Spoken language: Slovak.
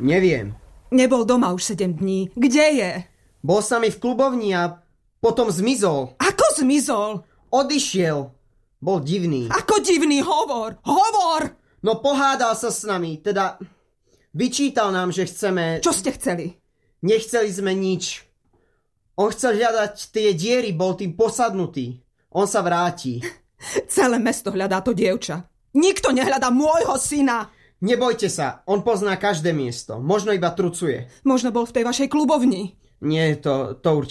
Neviem. Nebol doma už 7 dní. Kde je? Bol s nami v klubovni a potom zmizol. Ako zmizol? Odišiel. Bol divný. Ako divný? Hovor! Hovor! No pohádal sa s nami, teda vyčítal nám, že chceme... Čo ste chceli? Nechceli sme nič. On chcel hľadať tie diery, bol tým posadnutý. On sa vráti. Celé mesto hľadá to dievča. Nikto nehľadá môjho syna. Nebojte sa, on pozná každé miesto. Možno iba trucuje. Možno bol v tej vašej klubovni. Nie, to určite